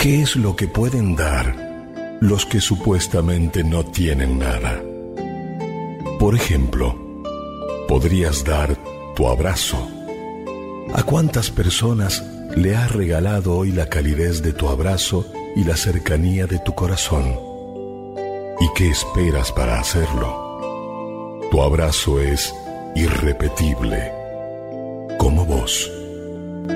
¿Qué es lo que pueden dar los que supuestamente no tienen nada? Por ejemplo, podrías dar tu abrazo. ¿A cuántas personas le has regalado hoy la calidez de tu abrazo y la cercanía de tu corazón? ¿Y qué esperas para hacerlo? Tu abrazo es irrepetible, como vos.